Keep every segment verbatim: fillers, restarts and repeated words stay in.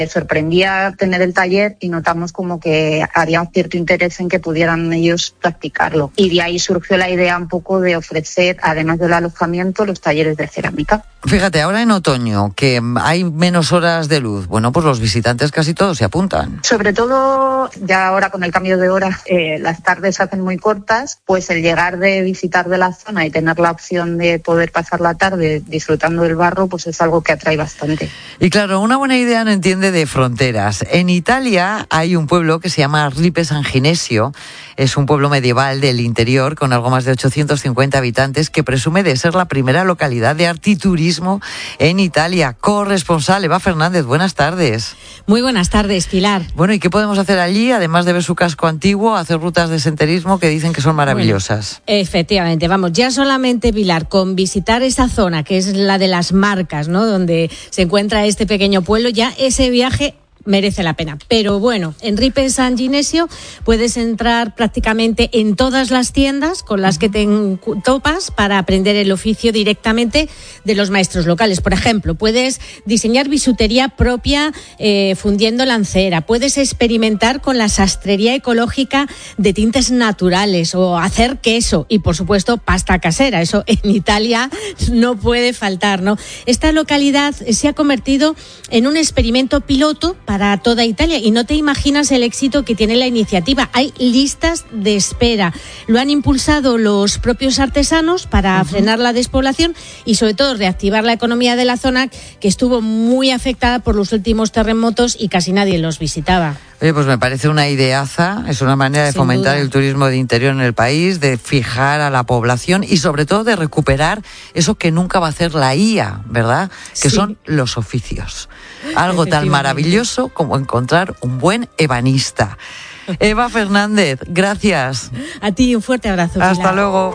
Me sorprendía tener el taller y notamos como que había cierto interés en que pudieran ellos practicarlo. Y de ahí surgió la idea un poco de ofrecer, además del alojamiento, los talleres de cerámica. Fíjate, ahora en otoño, que hay menos horas de luz, bueno, pues los visitantes casi todos se apuntan. Sobre todo, ya ahora con el cambio de hora, eh, las tardes se hacen muy cortas, pues el llegar de visitar de la zona y tener la opción de poder pasar la tarde disfrutando del barro, pues es algo que atrae bastante. Y claro, una buena idea no entiende de fronteras. En Italia hay un pueblo que se llama Ripe San Ginesio, es un pueblo medieval del interior con algo más de ochocientos cincuenta habitantes que presume de ser la primera localidad de arte y turismo en Italia. Corresponsal Eva Fernández, buenas tardes. Muy buenas tardes, Pilar. Bueno, ¿y qué podemos hacer allí? Además de ver su casco antiguo, hacer rutas de senderismo que dicen que son maravillosas. Bueno, efectivamente, vamos, ya solamente, Pilar, con visitar esa zona que es la de las Marcas, ¿no?, donde se encuentra este pequeño pueblo, ya ese viaje merece la pena. Pero bueno, en Ripe San Ginesio puedes entrar prácticamente en todas las tiendas con las que te topas para aprender el oficio directamente de los maestros locales. Por ejemplo, puedes diseñar bisutería propia eh, fundiendo lancera, puedes experimentar con la sastrería ecológica de tintes naturales o hacer queso y, por supuesto, pasta casera. Eso en Italia no puede faltar, ¿no? Esta localidad se ha convertido en un experimento piloto para toda Italia y no te imaginas el éxito que tiene la iniciativa. Hay listas de espera. Lo han impulsado los propios artesanos para uh-huh. frenar la despoblación y sobre todo reactivar la economía de la zona, que estuvo muy afectada por los últimos terremotos y casi nadie los visitaba. Oye, pues me parece una ideaza, es una manera de Sin fomentar duda. el turismo de interior en el país, de fijar a la población y sobre todo de recuperar eso que nunca va a hacer la I A, ¿verdad? Que Sí. son los oficios. Algo tan maravilloso como encontrar un buen ebanista. Eva Fernández, gracias. A ti un fuerte abrazo, Pilar. Hasta luego.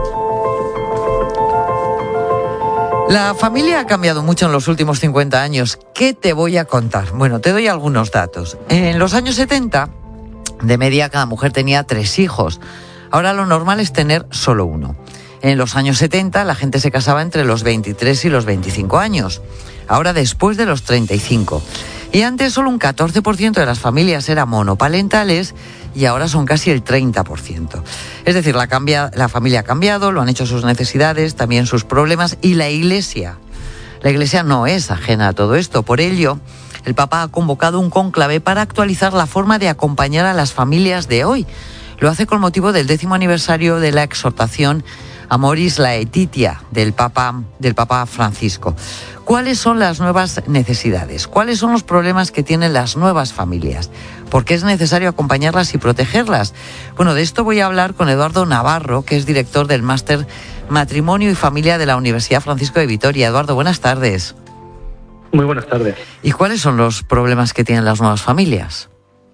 La familia ha cambiado mucho en los últimos cincuenta años. ¿Qué te voy a contar? Bueno, te doy algunos datos. En los años setenta, de media, cada mujer tenía tres hijos. Ahora lo normal es tener solo uno. En los años setenta, la gente se casaba entre los veintitrés y los veinticinco años. Ahora después de los treinta y cinco. Y antes solo un catorce por ciento de las familias eran monoparentales y ahora son casi el treinta por ciento. Es decir, la, cambia, la familia ha cambiado, lo han hecho sus necesidades, también sus problemas, y la Iglesia. La Iglesia no es ajena a todo esto. Por ello, el Papa ha convocado un cónclave para actualizar la forma de acompañar a las familias de hoy. Lo hace con motivo del décimo aniversario de la exhortación Amoris Laetitia del Papa, del Papa Francisco. ¿Cuáles son las nuevas necesidades? ¿Cuáles son los problemas que tienen las nuevas familias? ¿Por qué es necesario acompañarlas y protegerlas? Bueno, de esto voy a hablar con Eduardo Navarro, que es director del Máster Matrimonio y Familia de la Universidad Francisco de Vitoria. Eduardo, buenas tardes. Muy buenas tardes. ¿Y cuáles son los problemas que tienen las nuevas familias?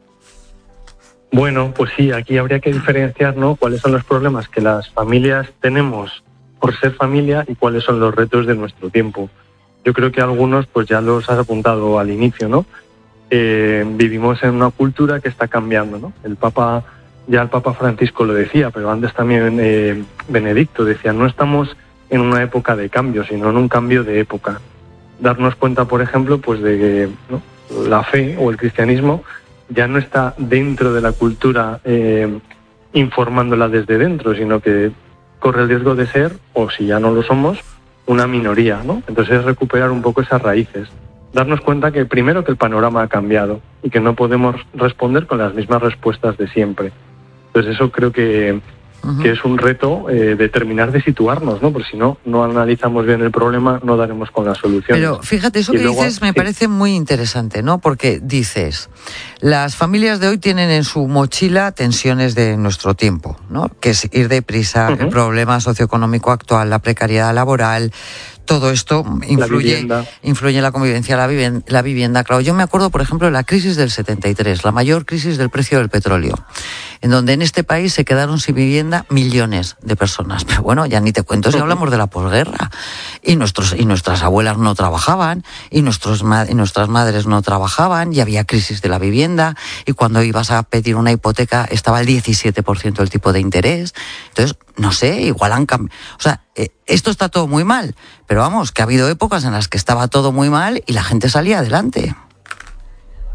Bueno, pues sí, aquí habría que diferenciar, ¿no?, cuáles son los problemas que las familias tenemos por ser familia y cuáles son los retos de nuestro tiempo. Yo creo que algunos pues ya los has apuntado al inicio, ¿no? Eh, vivimos en una cultura que está cambiando, ¿no? El Papa, ya el Papa Francisco lo decía, pero antes también eh, Benedicto decía, no estamos en una época de cambio, sino en un cambio de época. Darnos cuenta, por ejemplo, pues de que, ¿no?, la fe o el cristianismo ya no está dentro de la cultura eh, informándola desde dentro, sino que corre el riesgo de ser, o si ya no lo somos, una minoría, ¿no? Entonces es recuperar un poco esas raíces. Darnos cuenta que primero que el panorama ha cambiado y que no podemos responder con las mismas respuestas de siempre. Entonces eso creo que, uh-huh. que es un reto eh, de terminar de situarnos, ¿no? Porque si no, no analizamos bien el problema, no daremos con las soluciones. Pero fíjate, eso y que luego, dices me sí. parece muy interesante, ¿no? Porque dices, las familias de hoy tienen en su mochila tensiones de nuestro tiempo, ¿no? Que es ir deprisa, uh-huh. el problema socioeconómico actual, la precariedad laboral. Todo esto influye, influye en la convivencia, la vivienda, la vivienda. Claro, yo me acuerdo, por ejemplo, de la crisis del setenta y tres, la mayor crisis del precio del petróleo, en donde en este país se quedaron sin vivienda millones de personas. Pero bueno, ya ni te cuento si hablamos de la posguerra. Y nuestros y nuestras abuelas no trabajaban, y, nuestros, y nuestras madres no trabajaban, y había crisis de la vivienda, y cuando ibas a pedir una hipoteca estaba el diecisiete por ciento del tipo de interés. Entonces, no sé, igual han cambiado. O sea, eh, esto está todo muy mal, pero vamos, que ha habido épocas en las que estaba todo muy mal y la gente salía adelante.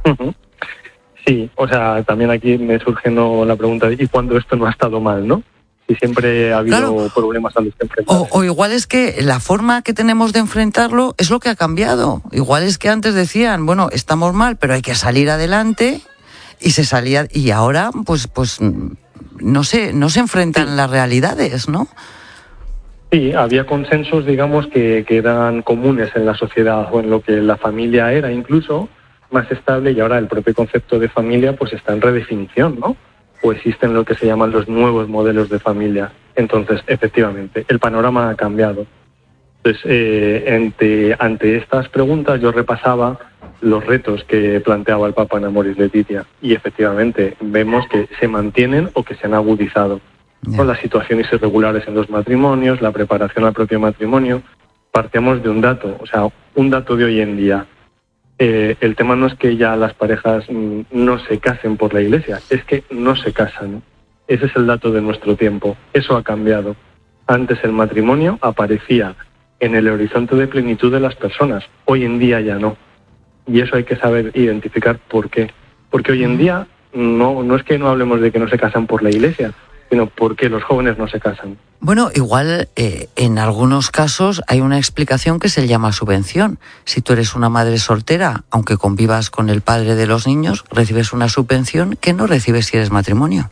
Uh-huh. Sí, o sea, también aquí me surge no la pregunta de ¿y cuándo esto no ha estado mal, no? Si siempre ha habido claro. problemas a los que enfrentarse. O, o igual es que la forma que tenemos de enfrentarlo es lo que ha cambiado. Igual es que antes decían, bueno, estamos mal, pero hay que salir adelante, y se salía, y ahora, pues, pues no sé, no se enfrentan sí. las realidades, ¿no? Sí, había consensos, digamos, que, que eran comunes en la sociedad o en lo que la familia era incluso más estable, y ahora el propio concepto de familia pues está en redefinición, ¿no? O existen lo que se llaman los nuevos modelos de familia. Entonces, efectivamente, el panorama ha cambiado. Entonces, eh, ante, ante estas preguntas yo repasaba los retos que planteaba el Papa en Amoris Laetitia, y efectivamente vemos que se mantienen o que se han agudizado. Yeah. Con las situaciones irregulares en los matrimonios, la preparación al propio matrimonio. Partíamos de un dato, o sea, un dato de hoy en día. Eh, el tema no es que ya las parejas mm, no se casen por la Iglesia, es que no se casan. Ese es el dato de nuestro tiempo. Eso ha cambiado. Antes el matrimonio aparecía en el horizonte de plenitud de las personas. Hoy en día ya no. Y eso hay que saber identificar por qué. Porque hoy en día no, no es que no hablemos de que no se casan por la Iglesia, sino porque los jóvenes no se casan. Bueno, igual eh, en algunos casos hay una explicación que se llama subvención. Si tú eres una madre soltera, aunque convivas con el padre de los niños, recibes una subvención que no recibes si eres matrimonio.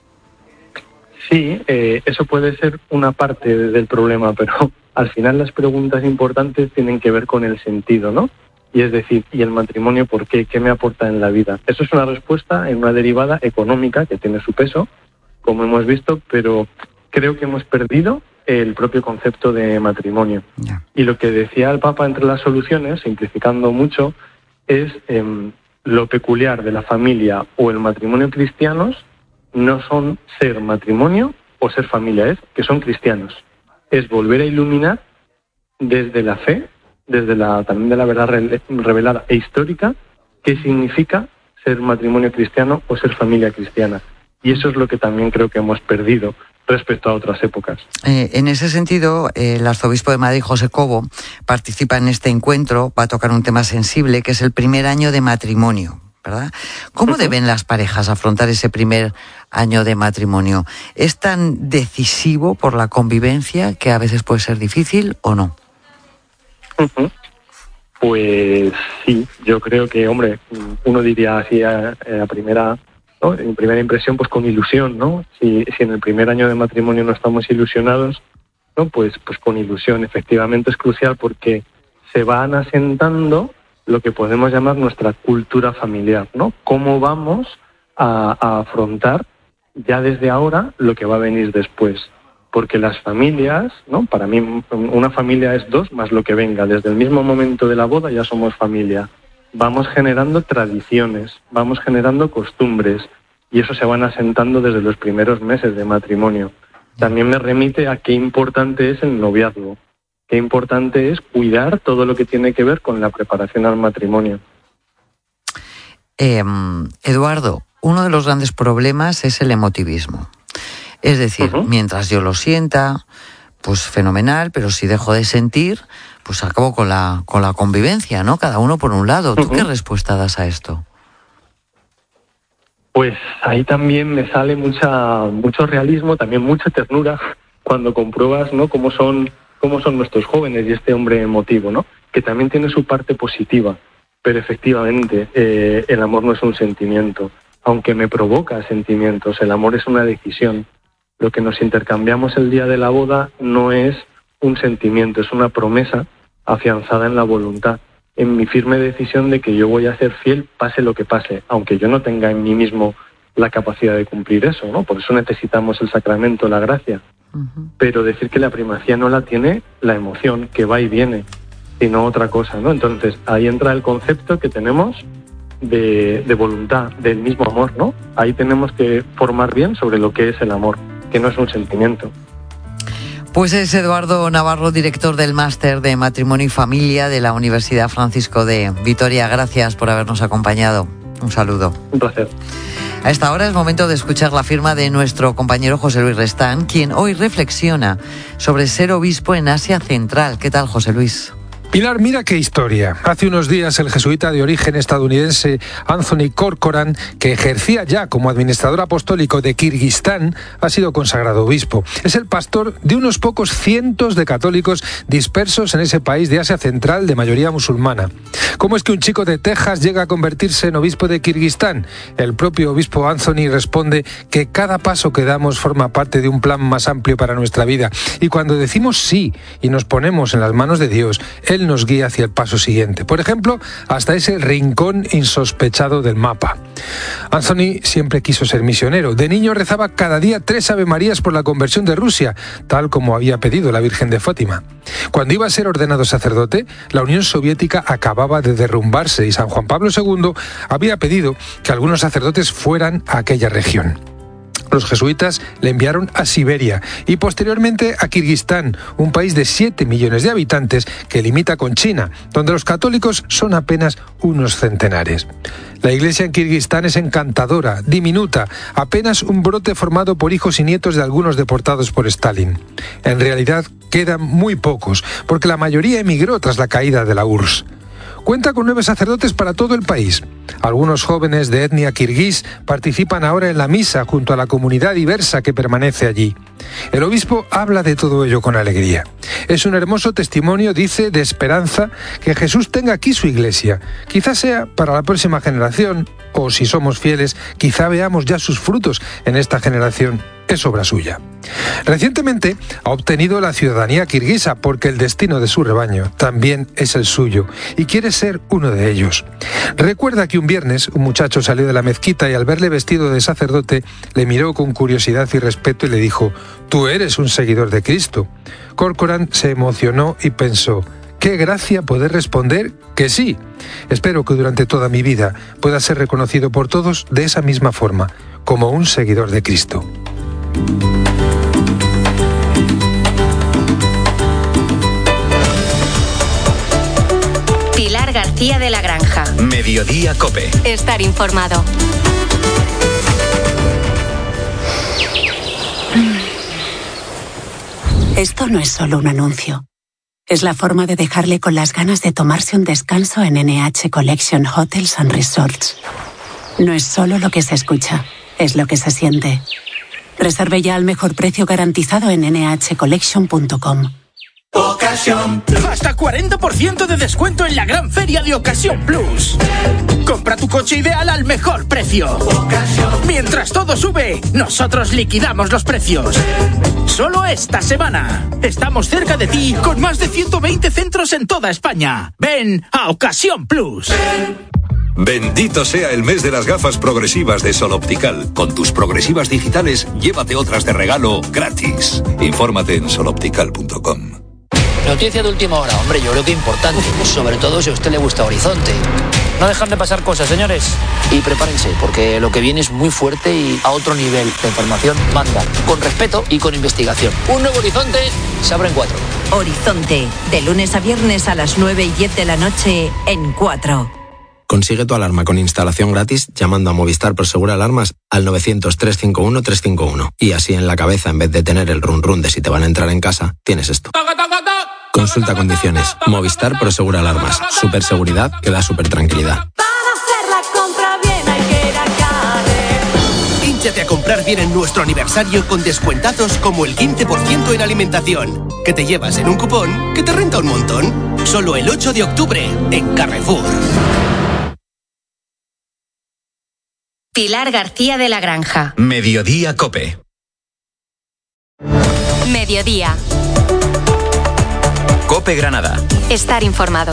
Sí, eh, eso puede ser una parte del problema, pero al final las preguntas importantes tienen que ver con el sentido, ¿no? Y es decir, ¿y el matrimonio por qué? ¿Qué me aporta en la vida? Eso es una respuesta en una derivada económica que tiene su peso, como hemos visto, pero creo que hemos perdido el propio concepto de matrimonio. Yeah. Y lo que decía el Papa entre las soluciones, simplificando mucho, es eh, lo peculiar de la familia o el matrimonio cristianos no son ser matrimonio o ser familia, es que son cristianos. Es volver a iluminar desde la fe, desde la también de la verdad revelada e histórica, qué significa ser matrimonio cristiano o ser familia cristiana. Y eso es lo que también creo que hemos perdido respecto a otras épocas. Eh, en ese sentido, eh, el arzobispo de Madrid, José Cobo, participa en este encuentro, va a tocar un tema sensible, que es el primer año de matrimonio, ¿verdad? ¿Cómo uh-huh. deben las parejas afrontar ese primer año de matrimonio? ¿Es tan decisivo por la convivencia que a veces puede ser difícil o no? Uh-huh. Pues sí, yo creo que, hombre, uno diría así a, a primera... ¿no? En primera impresión, pues con ilusión, ¿no? Si, si en el primer año de matrimonio no estamos ilusionados, ¿no? Pues, pues con ilusión. Efectivamente es crucial porque se van asentando lo que podemos llamar nuestra cultura familiar, ¿no? Cómo vamos a, a afrontar ya desde ahora lo que va a venir después. Porque las familias, ¿no? Para mí una familia es dos más lo que venga. Desde el mismo momento de la boda ya somos familia. Vamos generando tradiciones, vamos generando costumbres, y eso se van asentando desde los primeros meses de matrimonio. También me remite a qué importante es el noviazgo, qué importante es cuidar todo lo que tiene que ver con la preparación al matrimonio. Eh, Eduardo, uno de los grandes problemas es el emotivismo. Es decir, uh-huh. mientras yo lo sienta, pues fenomenal, pero si dejo de sentir, pues acabo con la con la convivencia, ¿no? Cada uno por un lado. ¿Tú uh-huh. qué respuesta das a esto? Pues ahí también me sale mucha mucho realismo, también mucha ternura cuando compruebas, ¿no? Cómo son cómo son nuestros jóvenes y este hombre emotivo, ¿no? Que también tiene su parte positiva, pero efectivamente eh, el amor no es un sentimiento, aunque me provoca sentimientos. El amor es una decisión. Lo que nos intercambiamos el día de la boda no es un sentimiento, es una promesa afianzada en la voluntad, en mi firme decisión de que yo voy a ser fiel pase lo que pase, aunque yo no tenga en mí mismo la capacidad de cumplir eso, ¿no? Por eso necesitamos el sacramento, la gracia. Uh-huh. Pero decir que la primacía no la tiene la emoción, que va y viene, sino otra cosa, ¿no? Entonces ahí entra el concepto que tenemos de, de voluntad, del mismo amor, ¿no? Ahí tenemos que formar bien sobre lo que es el amor, que no es un sentimiento. Pues es Eduardo Navarro, director del Máster de Matrimonio y Familia de la Universidad Francisco de Vitoria. Gracias por habernos acompañado. Un saludo. Un placer. A esta hora es momento de escuchar la firma de nuestro compañero José Luis Restán, quien hoy reflexiona sobre ser obispo en Asia Central. ¿Qué tal, José Luis? Pilar, mira qué historia. Hace unos días el jesuita de origen estadounidense Anthony Corcoran, que ejercía ya como administrador apostólico de Kirguistán, ha sido consagrado obispo. Es el pastor de unos pocos cientos de católicos dispersos en ese país de Asia Central de mayoría musulmana. ¿Cómo es que un chico de Texas llega a convertirse en obispo de Kirguistán? El propio obispo Anthony responde que cada paso que damos forma parte de un plan más amplio para nuestra vida. Y cuando decimos sí y nos ponemos en las manos de Dios, Él nos guía hacia el paso siguiente. Por ejemplo, hasta ese rincón insospechado del mapa. Anthony siempre quiso ser misionero. De niño rezaba cada día tres avemarías por la conversión de Rusia, tal como había pedido la Virgen de Fátima. Cuando iba a ser ordenado sacerdote, la Unión Soviética acababa de derrumbarse y San Juan Pablo segundo había pedido que algunos sacerdotes fueran a aquella región. Los jesuitas le enviaron a Siberia y posteriormente a Kirguistán, un país de siete millones de habitantes que limita con China, donde los católicos son apenas unos centenares. La iglesia en Kirguistán es encantadora, diminuta, apenas un brote formado por hijos y nietos de algunos deportados por Stalin. En realidad quedan muy pocos, porque la mayoría emigró tras la caída de la U R S S. Cuenta con nueve sacerdotes para todo el país. Algunos jóvenes de etnia kirguís participan ahora en la misa junto a la comunidad diversa que permanece allí. El obispo habla de todo ello con alegría. Es un hermoso testimonio, dice, de esperanza que Jesús tenga aquí su iglesia. Quizás sea para la próxima generación, o si somos fieles, quizá veamos ya sus frutos en esta generación. Es obra suya. Recientemente ha obtenido la ciudadanía kirguisa porque el destino de su rebaño también es el suyo y quiere ser uno de ellos. Recuerda que un viernes un muchacho salió de la mezquita y al verle vestido de sacerdote le miró con curiosidad y respeto y le dijo: «Tú eres un seguidor de Cristo». Corcoran se emocionó y pensó: «Qué gracia poder responder que sí. Espero que durante toda mi vida pueda ser reconocido por todos de esa misma forma, como un seguidor de Cristo». Pilar García de la Granja. Mediodía COPE. Estar informado. Esto no es solo un anuncio. Es la forma de dejarle con las ganas de tomarse un descanso en N H Collection Hotels and Resorts. No es solo lo que se escucha, es lo que se siente. Reserve ya al mejor precio garantizado en ene hache collection punto com. Ocasión Plus. Hasta cuarenta por ciento de descuento en la gran feria de Ocasión Plus. Compra tu coche ideal al mejor precio. Ocasión. Mientras todo sube, nosotros liquidamos los precios. Solo esta semana. Estamos cerca de ti con más de ciento veinte centros en toda España. Ven a Ocasión Plus. Ven. Bendito sea el mes de las gafas progresivas de Sol Optical. Con tus progresivas digitales, llévate otras de regalo gratis. Infórmate en sol optical punto com. Noticia de última hora, hombre, yo creo que importante, sobre todo si a usted le gusta Horizonte. No dejan de pasar cosas, señores. Y prepárense, porque lo que viene es muy fuerte y a otro nivel. La información manda, con respeto y con investigación. Un nuevo Horizonte se abre en cuatro. Horizonte, de lunes a viernes a las nueve y diez de la noche en cuatro. Consigue tu alarma con instalación gratis llamando a Movistar Prosegur Alarmas al novecientos, trescientos cincuenta y uno, trescientos cincuenta y uno. Y así en la cabeza, en vez de tener el run run de si te van a entrar en casa, tienes esto. Consulta condiciones. Movistar Prosegur Alarmas. Super seguridad que da super tranquilidad. Hínchate a comprar bien en nuestro aniversario con descuentazos como el quince por ciento en alimentación, que te llevas en un cupón que te renta un montón. Solo el ocho de octubre en Carrefour. Pilar García de la Granja. Mediodía COPE. Mediodía. COPE Granada. Estar informado.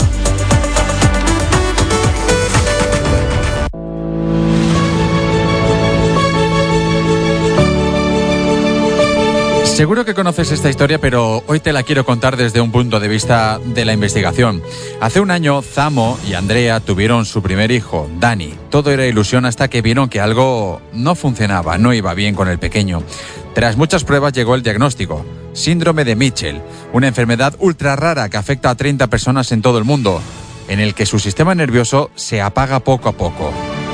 Seguro que conoces esta historia, pero hoy te la quiero contar desde un punto de vista de la investigación. Hace un año, Zamo y Andrea tuvieron su primer hijo, Dani. Todo era ilusión hasta que vieron que algo no funcionaba, no iba bien con el pequeño. Tras muchas pruebas llegó el diagnóstico: síndrome de Mitchell, una enfermedad ultra rara que afecta a treinta personas en todo el mundo, en el que su sistema nervioso se apaga poco a poco.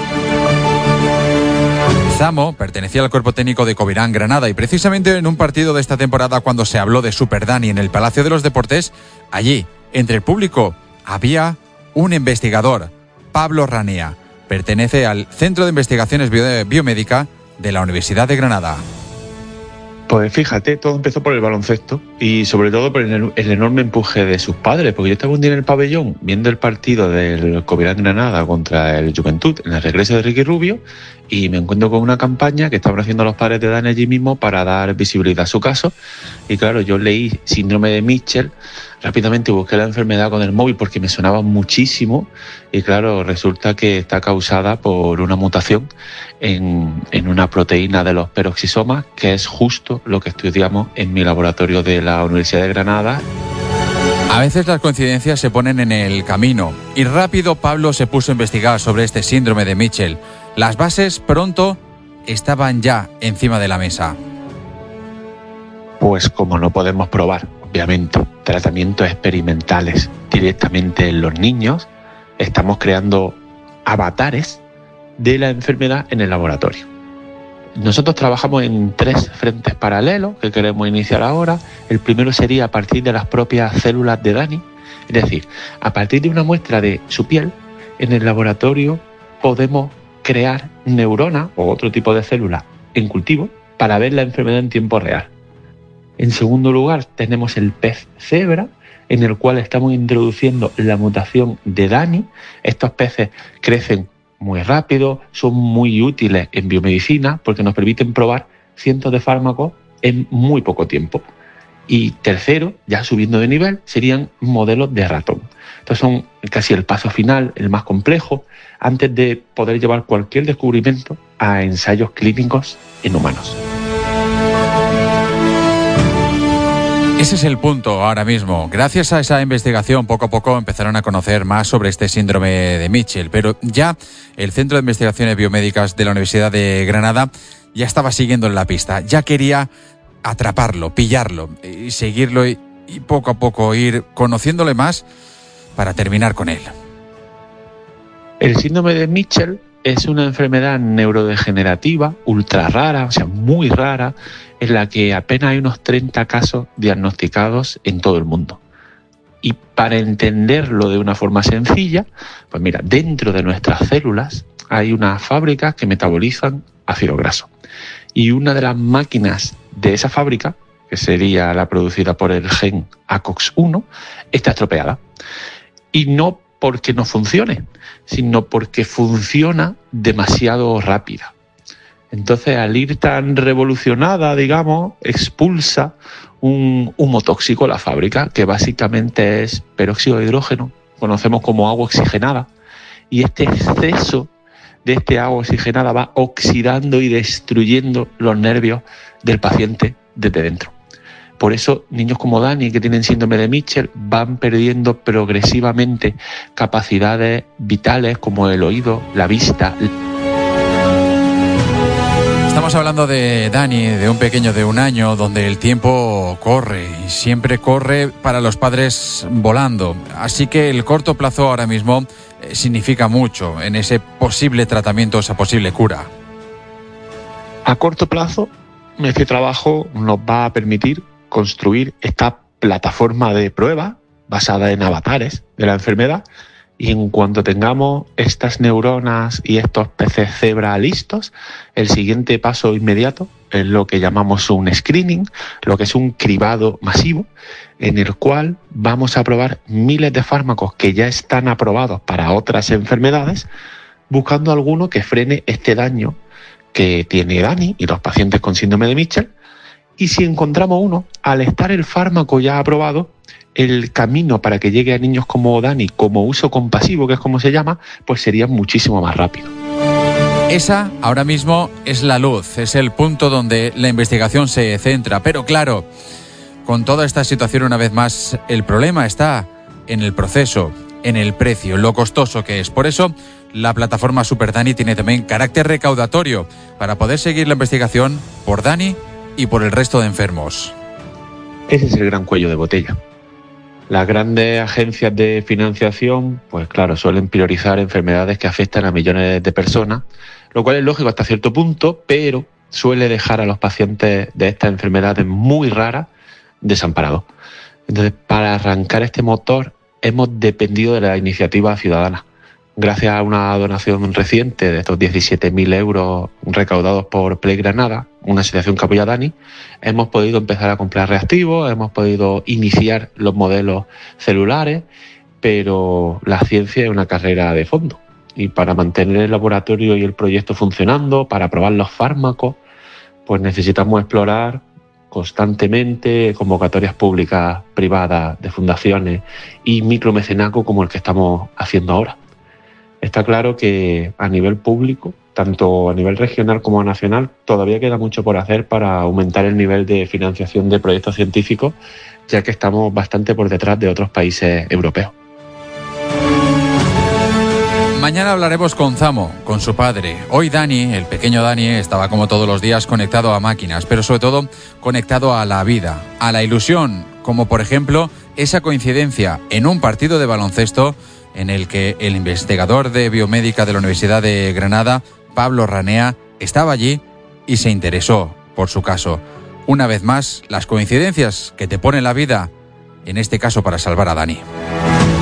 Zamo pertenecía al cuerpo técnico de Covirán Granada y precisamente en un partido de esta temporada, cuando se habló de Super Dani en el Palacio de los Deportes, allí, Entre el público había un investigador, Pablo Ranea. Pertenece al Centro de Investigaciones Bio- Biomédica de la Universidad de Granada. Pues fíjate, todo empezó por el baloncesto y sobre todo por el, el enorme empuje de sus padres, porque yo estaba un día en el pabellón viendo el partido del Covirán Granada contra el Juventud en el regreso de Ricky Rubio y me encuentro con una campaña que estaban haciendo los padres de Dani allí mismo para dar visibilidad a su caso y claro, yo leí síndrome de Mitchell, rápidamente busqué la enfermedad con el móvil porque me sonaba muchísimo y claro, resulta que está causada por una mutación en, en una proteína de los peroxisomas, que es justo lo que estudiamos en mi laboratorio de la Universidad de Granada. A veces las coincidencias se ponen en el camino y rápido Pablo se puso a investigar sobre este síndrome de Mitchell. Las bases pronto estaban ya encima de la mesa. Pues como no podemos probar, obviamente, tratamientos experimentales directamente en los niños, estamos creando avatares de la enfermedad en el laboratorio. Nosotros trabajamos en tres frentes paralelos que queremos iniciar ahora. El primero sería a partir de las propias células de Dani, es decir, a partir de una muestra de su piel, en el laboratorio podemos crear neuronas o otro tipo de células en cultivo para ver la enfermedad en tiempo real. En segundo lugar, tenemos el pez cebra, en el cual estamos introduciendo la mutación de Dani. Estos peces crecen muy rápido, son muy útiles en biomedicina porque nos permiten probar cientos de fármacos en muy poco tiempo. Y tercero, ya subiendo de nivel, serían modelos de ratón. Estos son casi el paso final, el más complejo, antes de poder llevar cualquier descubrimiento a ensayos clínicos en humanos. Ese es el punto ahora mismo. Gracias a esa investigación, poco a poco empezaron a conocer más sobre este síndrome de Mitchell, pero ya el Centro de Investigaciones Biomédicas de la Universidad de Granada ya estaba siguiendo la pista, ya quería atraparlo, pillarlo y seguirlo y, y poco a poco ir conociéndole más para terminar con él. El síndrome de Mitchell es una enfermedad neurodegenerativa, ultra rara, o sea, muy rara, en la que apenas hay unos treinta casos diagnosticados en todo el mundo. Y para entenderlo de una forma sencilla, pues mira, dentro de nuestras células hay unas fábricas que metabolizan ácido graso. Y una de las máquinas de esa fábrica, que sería la producida por el gen A C O X uno, está estropeada. Y no porque no funcione, sino porque funciona demasiado rápida. Entonces, al ir tan revolucionada, digamos, expulsa un humo tóxico a la fábrica, que básicamente es peróxido de hidrógeno, conocemos como agua oxigenada, y este exceso de este agua oxigenada va oxidando y destruyendo los nervios del paciente desde dentro. Por eso, niños como Dani, que tienen síndrome de Mitchell, van perdiendo progresivamente capacidades vitales como el oído, la vista. Estamos hablando de Dani, de un pequeño de un año, donde el tiempo corre y siempre corre para los padres volando. Así que el corto plazo ahora mismo eh, significa mucho en ese posible tratamiento, esa posible cura. A corto plazo, este trabajo nos va a permitir construir esta plataforma de prueba basada en avatares de la enfermedad, y en cuanto tengamos estas neuronas y estos peces cebra listos, el siguiente paso inmediato es lo que llamamos un screening, lo que es un cribado masivo, en el cual vamos a probar miles de fármacos que ya están aprobados para otras enfermedades, buscando alguno que frene este daño que tiene Dani y los pacientes con síndrome de Mitchell. Y si encontramos uno, al estar el fármaco ya aprobado, el camino para que llegue a niños como Dani, como uso compasivo, que es como se llama, pues sería muchísimo más rápido. Esa, ahora mismo, es la luz, es el punto donde la investigación se centra. Pero claro, con toda esta situación, una vez más, el problema está en el proceso, en el precio, lo costoso que es. Por eso, la plataforma Super Dani tiene también carácter recaudatorio para poder seguir la investigación por Dani y por el resto de enfermos. Ese es el gran cuello de botella. Las grandes agencias de financiación, pues claro, suelen priorizar enfermedades que afectan a millones de personas, lo cual es lógico hasta cierto punto, pero suele dejar a los pacientes de estas enfermedades muy raras desamparados. Entonces, para arrancar este motor hemos dependido de la iniciativa ciudadana. Gracias a una donación reciente de estos diecisiete mil euros recaudados por Play Granada, una asociación que apoya a Dani, hemos podido empezar a comprar reactivos, hemos podido iniciar los modelos celulares, pero la ciencia es una carrera de fondo. Y para mantener el laboratorio y el proyecto funcionando, para probar los fármacos, pues necesitamos explorar constantemente convocatorias públicas, privadas, de fundaciones y micromecenazgo como el que estamos haciendo ahora. Está claro que a nivel público, tanto a nivel regional como nacional, todavía queda mucho por hacer para aumentar el nivel de financiación de proyectos científicos, ya que estamos bastante por detrás de otros países europeos. Mañana hablaremos con Zamo, con su padre. Hoy Dani, el pequeño Dani, estaba como todos los días conectado a máquinas, pero sobre todo conectado a la vida, a la ilusión, como por ejemplo esa coincidencia en un partido de baloncesto en el que el investigador de biomédica de la Universidad de Granada, Pablo Ranea, estaba allí y se interesó por su caso. Una vez más, las coincidencias que te pone la vida, en este caso para salvar a Dani.